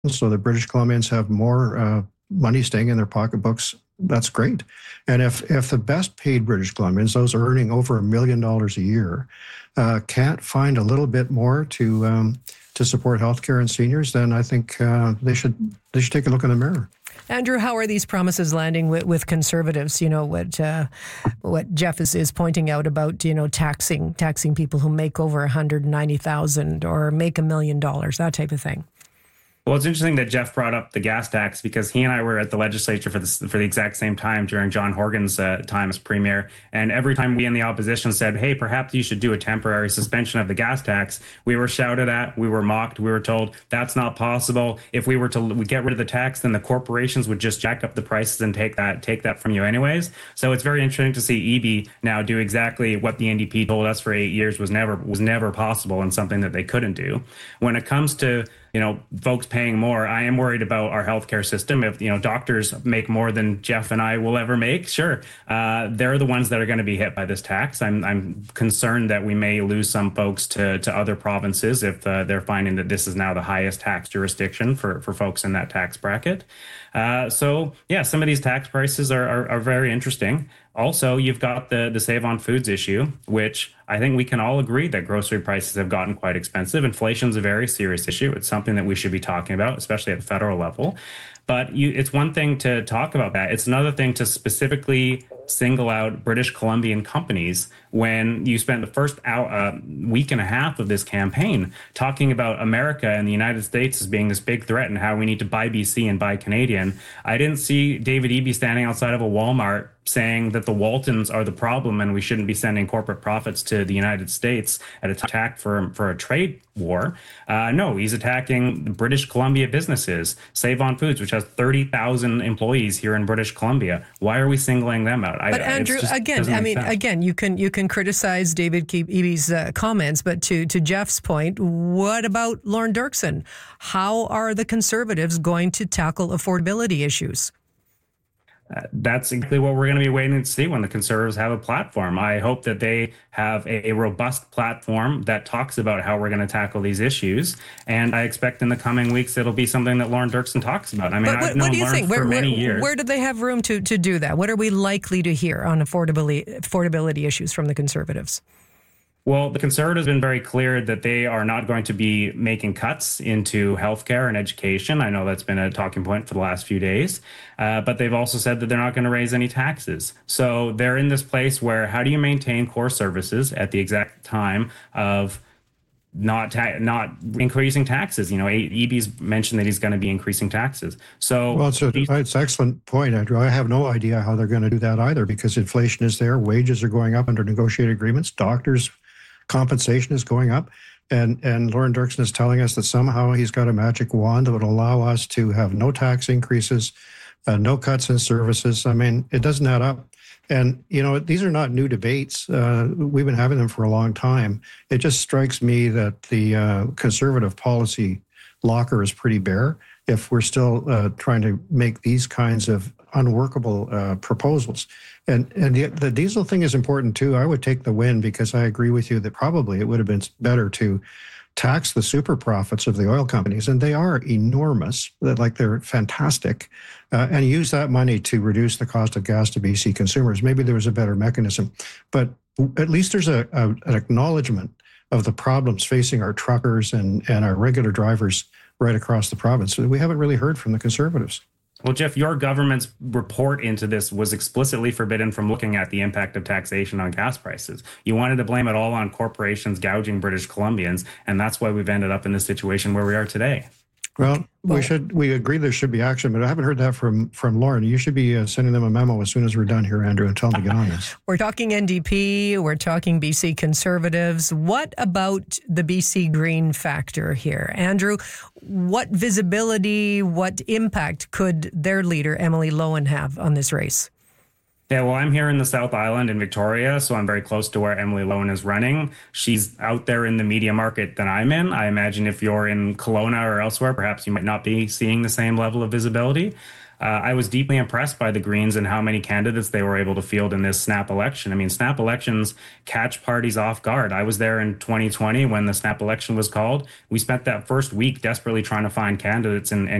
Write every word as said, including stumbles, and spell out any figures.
so the British Columbians have more uh, money staying in their pocketbooks. That's great. And if if the best paid British Columbians, those earning over a million dollars a year, uh, can't find a little bit more to um, to support healthcare and seniors, then I think uh, they should they should take a look in the mirror. Andrew, how are these promises landing with, with Conservatives? You know, what uh, what Jeff is, is pointing out about, you know, taxing taxing people who make over one hundred ninety thousand dollars or make a million dollars, that type of thing. Well, it's interesting that Jeff brought up the gas tax because he and I were at the legislature for the, for the exact same time during John Horgan's uh, time as premier. And every time we in the opposition said, hey, perhaps you should do a temporary suspension of the gas tax, we were shouted at, we were mocked, we were told that's not possible. If we were to get rid of the tax, then the corporations would just jack up the prices and take that take that from you anyways. So it's very interesting to see E B now do exactly what the N D P told us for eight years was never was never possible and something that they couldn't do. When it comes to you know, folks paying more, I am worried about our healthcare system. If, you know, doctors make more than Jeff and I will ever make, sure, uh, they're the ones that are going to be hit by this tax. I'm I'm concerned that we may lose some folks to, to other provinces if uh, they're finding that this is now the highest tax jurisdiction for, for folks in that tax bracket. Uh, so, yeah, some of these tax prices are, are, are very interesting. Also, you've got the, the Save on Foods issue, which I think we can all agree that grocery prices have gotten quite expensive. Inflation is a very serious issue. It's something that we should be talking about, especially at the federal level. But you, it's one thing to talk about that. It's another thing to specifically single out British Columbian companies when you spent the first hour, uh, week and a half of this campaign talking about America and the United States as being this big threat and how we need to buy B C and buy Canadian. I didn't see David Eby standing outside of a Walmart saying that the Waltons are the problem and we shouldn't be sending corporate profits to the United States at a attack for, for a trade war. Uh, no, he's attacking British Columbia businesses, Save on Foods, which has thirty thousand employees here in British Columbia. Why are we singling them out? But I, Andrew, just, again, I mean, sense. again, you can you can criticize David Eby's uh, comments, but to, to Jeff's point, what about Lorne Dirksen? How are the Conservatives going to tackle affordability issues? Uh, that's exactly what we're going to be waiting to see when the Conservatives have a platform. I hope that they have a, a robust platform that talks about how we're going to tackle these issues. And I expect in the coming weeks, it'll be something that Lorne Dirksen talks about. I mean, but I've what, known what do you Lorne think? for Where, many where, years. Where do they have room to, to do that? What are we likely to hear on affordability, affordability issues from the Conservatives? Well, the Conservatives have been very clear that they are not going to be making cuts into healthcare and education. I know that's been a talking point for the last few days, uh, but they've also said that they're not going to raise any taxes. So they're in this place where how do you maintain core services at the exact time of not ta- not increasing taxes? You know, Eby's mentioned that he's going to be increasing taxes. So well, it's, a, it's an excellent point, Andrew. I have no idea how they're going to do that either because inflation is there. Wages are going up under negotiated agreements. Doctors' compensation is going up. And and Lorne Dirksen is telling us that somehow he's got a magic wand that would allow us to have no tax increases, uh, no cuts in services. I mean, it doesn't add up. And, you know, these are not new debates. Uh, we've been having them for a long time. It just strikes me that the uh, Conservative policy locker is pretty bare if we're still uh, trying to make these kinds of unworkable uh, proposals. And and the, the diesel thing is important too. I would take the win because I agree with you that probably it would have been better to tax the super profits of the oil companies, and they are enormous, like they're fantastic, uh, and use that money to reduce the cost of gas to B C consumers. Maybe there was a better mechanism, but at least there's a, a an acknowledgement of the problems facing our truckers and, and our regular drivers right across the province. We haven't really heard from the Conservatives. Well, Jeff, your government's report into this was explicitly forbidden from looking at the impact of taxation on gas prices. You wanted to blame it all on corporations gouging British Columbians, and that's why we've ended up in this situation where we are today. Well, we should we agree there should be action, but I haven't heard that from from Lorne. You should be uh, sending them a memo as soon as we're done here, Andrew, and tell them to get on this. We're talking N D P. We're talking B C Conservatives. What about the B C Green factor here? Andrew, what visibility, what impact could their leader, Emily Lowen, have on this race? Yeah, well, I'm here in the South Island in Victoria, so I'm very close to where Emily Lowen is running. She's out there in the media market that I'm in. I imagine if you're in Kelowna or elsewhere, perhaps you might not be seeing the same level of visibility. uh, I was deeply impressed by the Greens and how many candidates they were able to field in this snap election. I mean, snap elections catch parties off guard. I was there in twenty twenty when the snap election was called. We spent that first week desperately trying to find candidates and, and